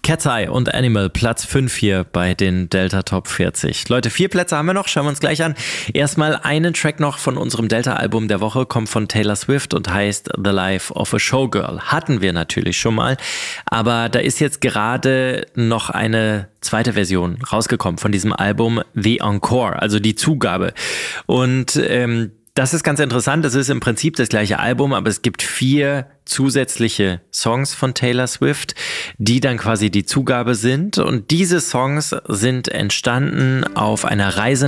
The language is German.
Cat's Eye und Animal, Platz 5 hier bei den Delta Top 40. Leute, 4 Plätze haben wir noch, schauen wir uns gleich an. Erstmal einen Track noch von unserem Delta-Album der Woche, kommt von Taylor Swift und heißt The Life of a Showgirl. Hatten wir natürlich schon mal, aber da ist jetzt gerade noch eine zweite Version rausgekommen von diesem Album, The Encore, also die Zugabe. Und das ist ganz interessant, das ist im Prinzip das gleiche Album, aber es gibt 4 zusätzliche Songs von Taylor Swift, die dann quasi die Zugabe sind. Und diese Songs sind entstanden auf einer Reise